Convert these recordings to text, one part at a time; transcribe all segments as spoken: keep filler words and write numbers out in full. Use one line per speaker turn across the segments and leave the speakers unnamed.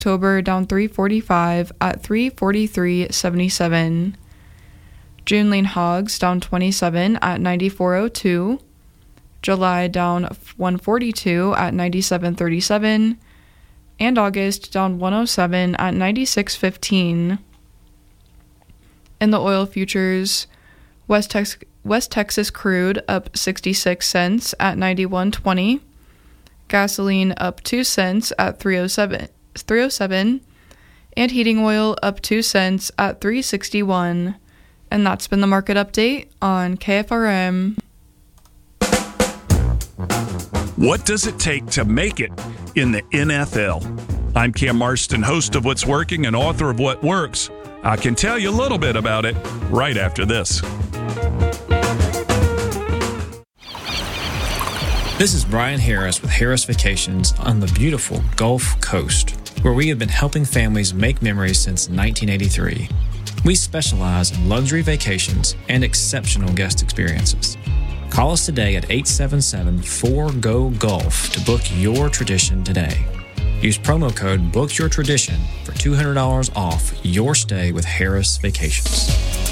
October down three forty-five at three forty-three seventy-seven. June lean hogs down twenty-seven at ninety-four oh two. July down one forty-two at ninety-seven thirty-seven. And August down one oh seven at ninety-six fifteen. In the oil futures, West, Tex- West Texas crude up sixty-six cents at ninety-one twenty. Gasoline up two cents at three oh seven. three oh seven. And heating oil up two cents at three sixty-one. And that's been the market update on K F R M.
What does it take to make it in the N F L? I'm Cam Marston, host of What's Working and author of What Works. I can tell you a little bit about it right after this.
This is Brian Harris with Harris Vacations on the beautiful Gulf Coast, where we have been helping families make memories since nineteen eighty-three. We specialize in luxury vacations and exceptional guest experiences. Call us today at eight seven seven, four G O, GOLF to book your tradition today. Use promo code BOOKYOURTRADITION for two hundred dollars off your stay with Harris Vacations.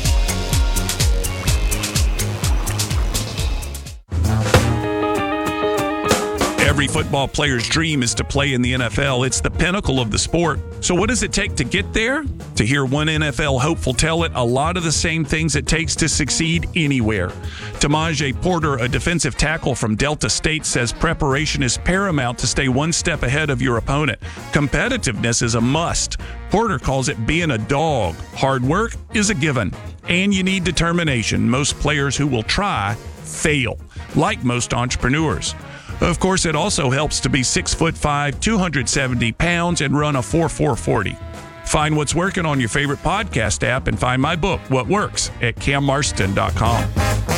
Every football player's dream is to play in the N F L. It's the pinnacle of the sport. So what does it take to get there? To hear one N F L hopeful tell it, a lot of the same things it takes to succeed anywhere. Tamaje Porter, a defensive tackle from Delta State, says preparation is paramount to stay one step ahead of your opponent. Competitiveness is a must. Porter calls it being a dog. Hard work is a given. And you need determination. Most players who will try fail, like most entrepreneurs. Of course, it also helps to be six foot five, two hundred seventy pounds, and run a four four forty. Find What's Working on your favorite podcast app and find my book, What Works, at cam marston dot com.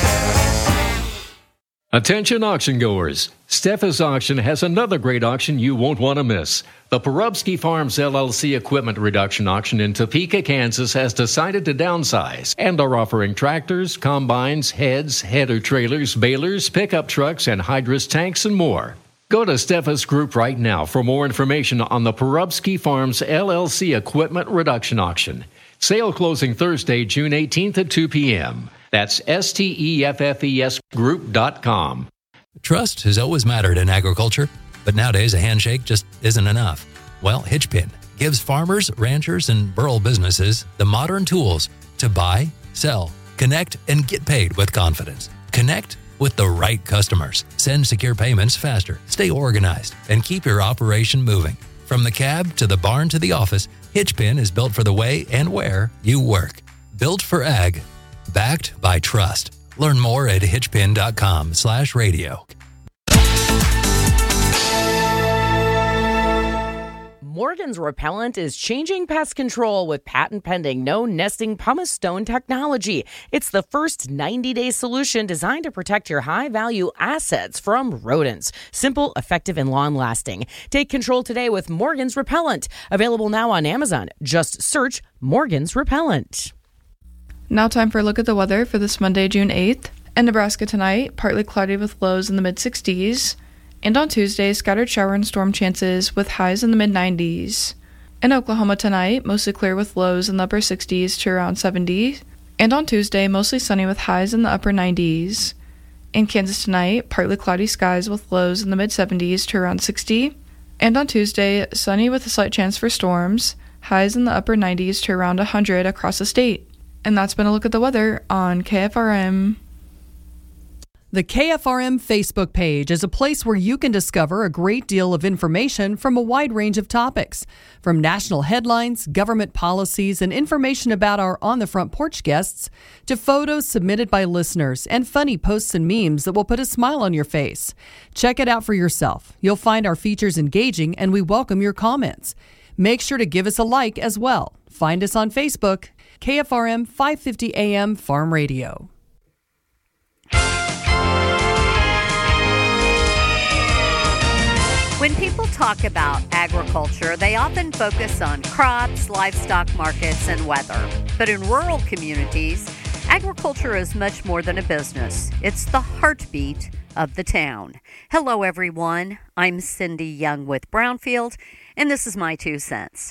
Attention auction goers. Steffes Auction has another great auction you won't want to miss. The Porubsky Farms L L C Equipment Reduction Auction in Topeka, Kansas has decided to downsize and are offering tractors, combines, heads, header trailers, balers, pickup trucks, and hydrous tanks and more. Go to Steffes Group right now for more information on the Porubsky Farms L L C Equipment Reduction Auction. Sale closing Thursday, June eighteenth at two p.m. That's S T E F F E S group dot com.
Trust has always mattered in agriculture, but nowadays a handshake just isn't enough. Well, Hitchpin gives farmers, ranchers, and rural businesses the modern tools to buy, sell, connect, and get paid with confidence. Connect with the right customers. Send secure payments faster, stay organized, and keep your operation moving. From the cab to the barn to the office, Hitchpin is built for the way and where you work. Built for ag. Backed by trust. Learn more at hitchpin dot com slash radio.
Morgan's Repellent is changing pest control with patent-pending no-nesting pumice stone technology. It's the first ninety-day solution designed to protect your high-value assets from rodents. Simple, effective, and long-lasting. Take control today with Morgan's Repellent. Available now on Amazon. Just search Morgan's Repellent.
Now time for a look at the weather for this Monday, June eighth. In Nebraska tonight, partly cloudy with lows in the mid-sixties. And on Tuesday, scattered shower and storm chances with highs in the mid-nineties. In Oklahoma tonight, mostly clear with lows in the upper sixties to around seventy. And on Tuesday, mostly sunny with highs in the upper nineties. In Kansas tonight, partly cloudy skies with lows in the mid-seventies to around sixty. And on Tuesday, sunny with a slight chance for storms, highs in the upper nineties to around one hundred across the state. And that's been a look at the weather on K F R M.
The K F R M Facebook page is a place where you can discover a great deal of information from a wide range of topics, from national headlines, government policies, and information about our On the Front Porch guests, to photos submitted by listeners and funny posts and memes that will put a smile on your face. Check it out for yourself. You'll find our features engaging, and we welcome your comments. Make sure to give us a like as well. Find us on Facebook, K F R M five fifty A M Farm Radio.
When people talk about agriculture, they often focus on crops, livestock markets, and weather. But in rural communities, agriculture is much more than a business. It's the heartbeat of the town. Hello, everyone. I'm Cindy Young with Brownfield, and this is my two cents.